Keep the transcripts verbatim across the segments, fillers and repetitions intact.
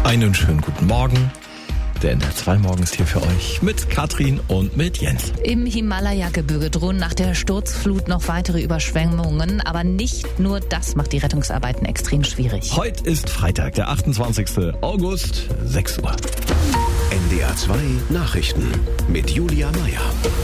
Einen schönen guten Morgen. Der N D R zwei Morgen ist hier für euch mit Katrin und mit Jens. Im Himalaya-Gebirge drohen nach der Sturzflut noch weitere Überschwemmungen. Aber nicht nur das macht die Rettungsarbeiten extrem schwierig. Heute ist Freitag, der achtundzwanzigster August, sechs Uhr. N D R zwei Nachrichten mit Julia Meyer.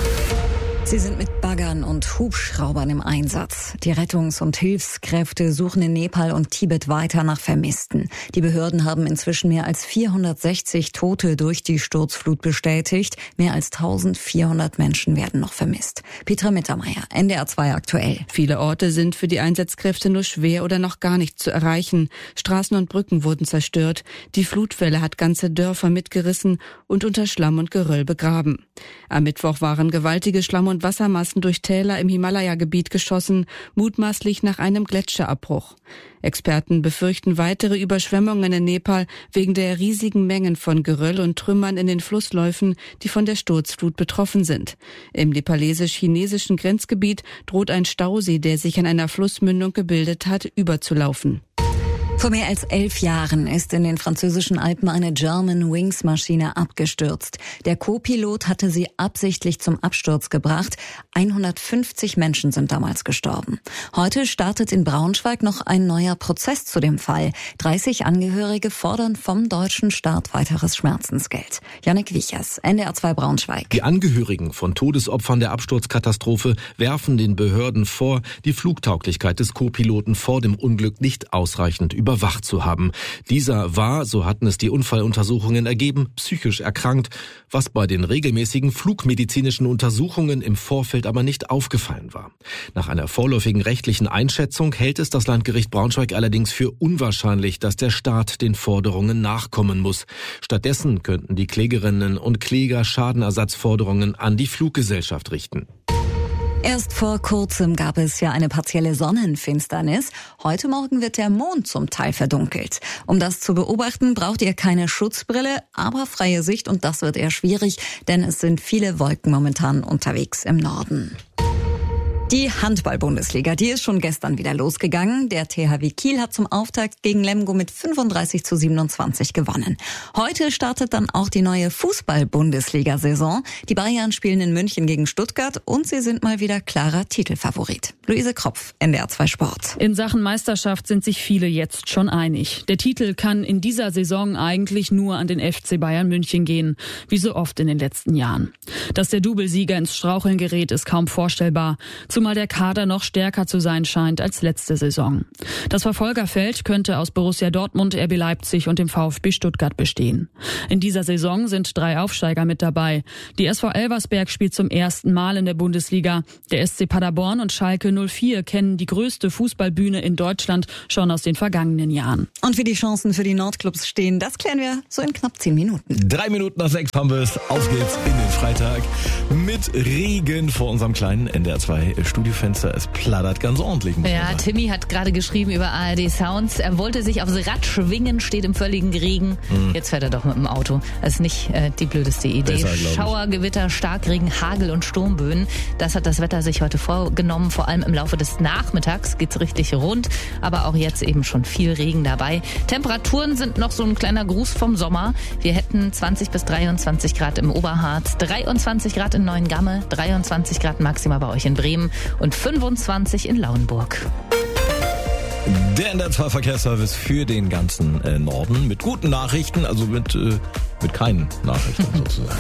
Sie sind mit Baggern und Hubschraubern im Einsatz. Die Rettungs- und Hilfskräfte suchen in Nepal und Tibet weiter nach Vermissten. Die Behörden haben inzwischen mehr als vierhundertsechzig Tote durch die Sturzflut bestätigt. Mehr als eintausendvierhundert Menschen werden noch vermisst. Petra Mittermeier, N D R zwei aktuell. Viele Orte sind für die Einsatzkräfte nur schwer oder noch gar nicht zu erreichen. Straßen und Brücken wurden zerstört. Die Flutwelle hat ganze Dörfer mitgerissen und unter Schlamm und Geröll begraben. Am Mittwoch waren gewaltige Schlamm- und Wassermassen durch Täler im Himalaya-Gebiet geschossen, mutmaßlich nach einem Gletscherabbruch. Experten befürchten weitere Überschwemmungen in Nepal wegen der riesigen Mengen von Geröll und Trümmern in den Flussläufen, die von der Sturzflut betroffen sind. Im nepalesisch-chinesischen Grenzgebiet droht ein Stausee, der sich an einer Flussmündung gebildet hat, überzulaufen. Vor mehr als elf Jahren ist in den französischen Alpen eine Germanwings-Maschine abgestürzt. Der Co-Pilot hatte sie absichtlich zum Absturz gebracht. hundertfünfzig Menschen sind damals gestorben. Heute startet in Braunschweig noch ein neuer Prozess zu dem Fall. dreißig Angehörige fordern vom deutschen Staat weiteres Schmerzensgeld. Jannik Wichers, N D R zwei Braunschweig. Die Angehörigen von Todesopfern der Absturzkatastrophe werfen den Behörden vor, die Flugtauglichkeit des Co-Piloten vor dem Unglück nicht ausreichend überwacht zu haben. Dieser war, so hatten es die Unfalluntersuchungen ergeben, psychisch erkrankt, was bei den regelmäßigen flugmedizinischen Untersuchungen im Vorfeld aber nicht aufgefallen war. Nach einer vorläufigen rechtlichen Einschätzung hält es das Landgericht Braunschweig allerdings für unwahrscheinlich, dass der Staat den Forderungen nachkommen muss. Stattdessen könnten die Klägerinnen und Kläger Schadenersatzforderungen an die Fluggesellschaft richten. Erst vor kurzem gab es ja eine partielle Sonnenfinsternis. Heute Morgen wird der Mond zum Teil verdunkelt. Um das zu beobachten, braucht ihr keine Schutzbrille, aber freie Sicht, und das wird eher schwierig, denn es sind viele Wolken momentan unterwegs im Norden. Die Handball-Bundesliga, die ist schon gestern wieder losgegangen. Der T H W Kiel hat zum Auftakt gegen Lemgo mit fünfunddreißig zu siebenundzwanzig gewonnen. Heute startet dann auch die neue Fußball-Bundesliga-Saison. Die Bayern spielen in München gegen Stuttgart und sie sind mal wieder klarer Titelfavorit. Luise Kropf, N D R zwei Sport. In Sachen Meisterschaft sind sich viele jetzt schon einig. Der Titel kann in dieser Saison eigentlich nur an den F C Bayern München gehen, wie so oft in den letzten Jahren. Dass der Doublesieger ins Straucheln gerät, ist kaum vorstellbar, zumal der Kader noch stärker zu sein scheint als letzte Saison. Das Verfolgerfeld könnte aus Borussia Dortmund, R B Leipzig und dem VfB Stuttgart bestehen. In dieser Saison sind drei Aufsteiger mit dabei. Die S V Elversberg spielt zum ersten Mal in der Bundesliga. Der S C Paderborn und Schalke null vier kennen die größte Fußballbühne in Deutschland schon aus den vergangenen Jahren. Und wie die Chancen für die Nordclubs stehen, das klären wir so in knapp zehn Minuten. Drei Minuten nach sechs haben wir es. Auf geht's in den Freitag mit Regen vor unserem kleinen N D R zwei Studiofenster. Es plattert ganz ordentlich. Ja, Timmy hat gerade geschrieben über A R D Sounds. Er wollte sich aufs Rad schwingen, steht im völligen Regen. Mhm. Jetzt fährt er doch mit dem Auto. Das ist nicht äh, die blödeste Idee. Besser, Schauer, Gewitter, Starkregen, Hagel und Sturmböen. Das hat das Wetter sich heute vorgenommen. Vor allem im Laufe des Nachmittags geht's richtig rund. Aber auch jetzt eben schon viel Regen dabei. Temperaturen sind noch so ein kleiner Gruß vom Sommer. Wir hätten zwanzig bis dreiundzwanzig Grad im Oberharz, dreiundzwanzig Grad in Neuengamme, dreiundzwanzig Grad maximal bei euch in Bremen und fünfundzwanzig in Lauenburg. Der N D R zwei Verkehrsservice für den ganzen äh, Norden mit guten Nachrichten, also mit, äh, mit keinen Nachrichten sozusagen.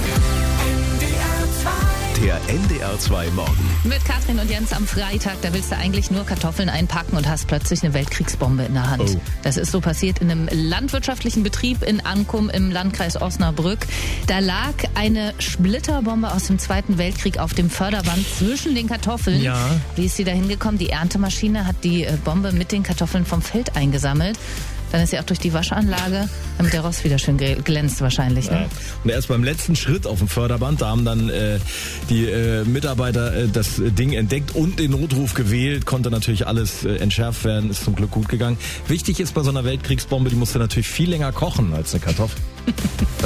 Der N D R zwei Morgen. Mit Katrin und Jens am Freitag, da willst du eigentlich nur Kartoffeln einpacken und hast plötzlich eine Weltkriegsbombe in der Hand. Oh. Das ist so passiert in einem landwirtschaftlichen Betrieb in Ankum im Landkreis Osnabrück. Da lag eine Splitterbombe aus dem Zweiten Weltkrieg auf dem Förderband zwischen den Kartoffeln. Ja. Wie ist sie da hingekommen? Die Erntemaschine hat die Bombe mit den Kartoffeln vom Feld eingesammelt. Dann ist sie auch durch die Waschanlage, damit der Rost wieder schön glänzt wahrscheinlich. Ne? Ja. Und erst beim letzten Schritt auf dem Förderband, da haben dann äh, die äh, Mitarbeiter äh, das Ding entdeckt und den Notruf gewählt, konnte natürlich alles äh, entschärft werden, ist zum Glück gut gegangen. Wichtig ist bei so einer Weltkriegsbombe, die musste natürlich viel länger kochen als eine Kartoffel.